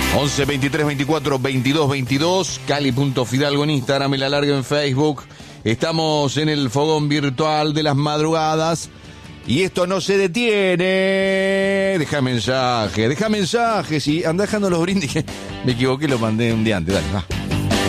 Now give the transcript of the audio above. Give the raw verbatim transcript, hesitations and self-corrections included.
once, veintitrés, veinticuatro, veintidós, veintidós, Cali.Fidalgo en Instagram, El Alargue en Facebook. Estamos en el fogón virtual de las madrugadas y esto no se detiene. Deja mensaje, deja mensajes y anda dejando los brindis. Me equivoqué, lo mandé un día antes. Dale, va.